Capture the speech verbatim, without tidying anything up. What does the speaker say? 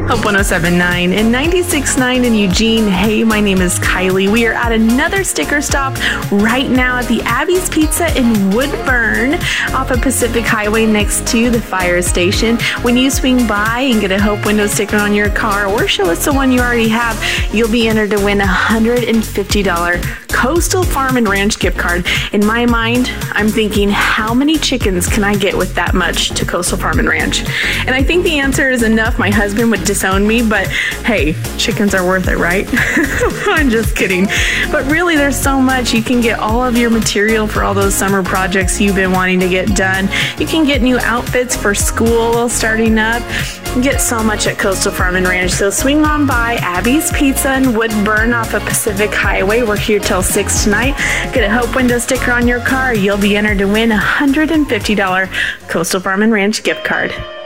Hope one oh seven point nine and ninety-six point nine in Eugene. Hey, my name is Kylie. We are at another sticker stop right now at the Abby's Pizza in Woodburn off of Pacific Highway next to the fire station. When you swing by and get a Hope window sticker on your car or show us the one you already have, you'll be entered to win a one hundred fifty dollars Coastal Farm and Ranch gift card. In my mind, I'm thinking, how many chickens can I get with that much to Coastal Farm and Ranch? And I think the answer is enough. My husband would disown me, but hey, chickens are worth it, right? I'm just kidding. But really, there's so much. You can get all of your material for all those summer projects you've been wanting to get done. You can get new outfits for school starting up. You get so much at Coastal Farm and Ranch. So swing on by Abby's Pizza in Woodburn off of Pacific Highway. We're here till six tonight. Get a Hope window sticker on your car. You'll be entered to win a one hundred fifty dollars Coastal Farm and Ranch gift card.